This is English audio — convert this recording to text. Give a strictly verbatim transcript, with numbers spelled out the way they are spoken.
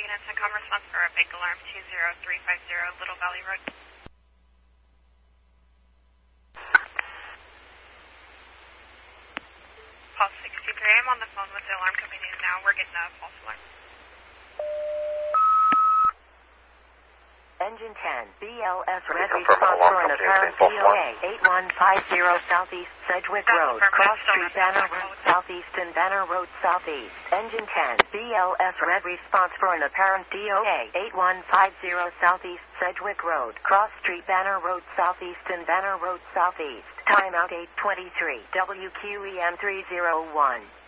units and com response for a big alarm two zero three five zero Little Valley Road. Pulse sixty-three, I'm on the phone with the alarm company now. We're getting a false alarm. Engine ten, B L S red response for an apparent D O A eight one five zero Southeast Sedgwick Road, Cross Street, Banner Road, Southeast and Banner Road, Southeast. Engine ten, B L S red response for an apparent D O A eight one five zero Southeast Sedgwick Road, Cross Street, Banner Road, Southeast and Banner Road, Southeast. Timeout eight twenty-three, W Q E M three zero one.